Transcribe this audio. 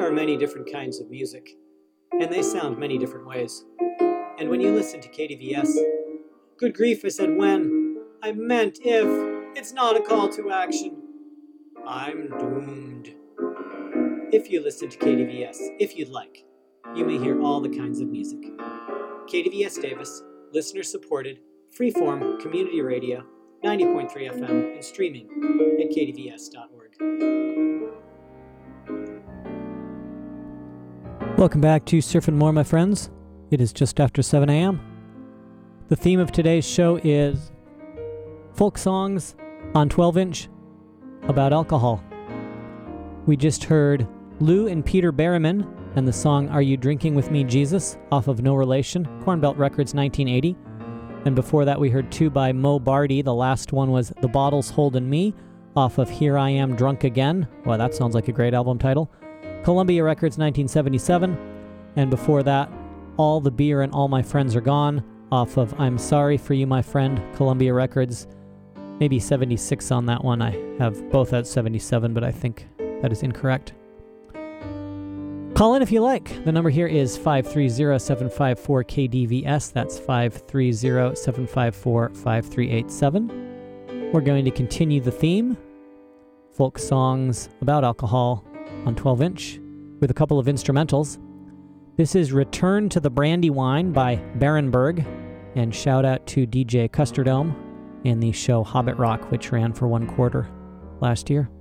are many different kinds of music, and they sound many different ways. And when you listen to KDVS, good grief, I said when, I meant if, it's not a call to action. I'm doomed. If you listen to KDVS, if you'd like, you may hear all the kinds of music. KDVS Davis, listener-supported, freeform community radio, 90.3 FM, and streaming at kdvs.org. Welcome back to Surfing More, my friends. It is just after 7 a.m. The theme of today's show is folk songs on 12-inch about alcohol. We just heard Lou and Peter Berryman and the song Are You Drinking With Me, Jesus? Off of No Relation, Corn Belt Records 1980. And before that we heard two by Mo Barty. The last one was The Bottle's Holdin' Me off of Here I Am Drunk Again. Well, that sounds like a great album title. Columbia Records 1977. And before that, All the Beer and All My Friends Are Gone off of I'm Sorry for You, My Friend, Columbia Records. Maybe 76 on that one. I have both at 77, but I think that is incorrect. Call in if you like. The number here is 530-754-KDVS. That's 530-754-5387. We're going to continue the theme, folk songs about alcohol on 12-inch, with a couple of instrumentals. This is Return to the Brandywine by Barenberg, and shout out to DJ Custardome in the show Hobbit Rock, which ran for 1 quarter last year.